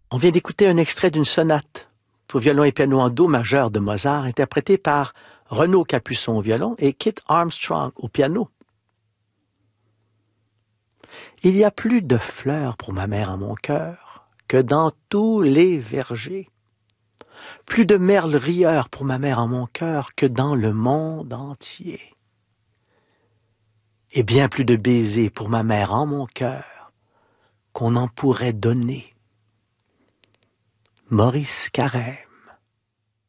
On vient d'écouter un extrait d'une sonate pour violon et piano en do majeur de Mozart, interprétée par Renaud Capuçon au violon et Kit Armstrong au piano. Il y a plus de fleurs pour ma mère en mon cœur que dans tous les vergers. Plus de merles rieurs pour ma mère en mon cœur que dans le monde entier. Et bien plus de baisers pour ma mère en mon cœur qu'on en pourrait donner. Maurice Carrère.